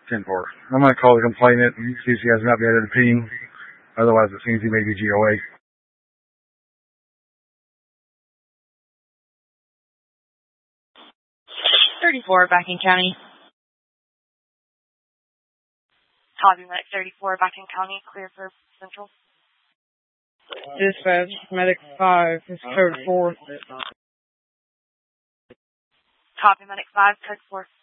10-4. I'm going to call the complainant and see if he has an updated opinion. Otherwise, it seems he may be GOA. 34, Backing County. Copy, Medic 34, Backing County, clear for Central. Dispatch, Medic 5, is code 4. Copy, Medic 5, code 4.